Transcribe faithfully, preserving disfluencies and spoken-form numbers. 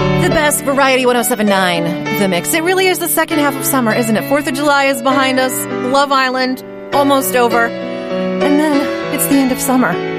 The best Variety one oh seven point nine, The Mix. It really is the second half of summer, isn't it? Fourth of July is behind us. Love Island, almost over. And then it's the end of summer.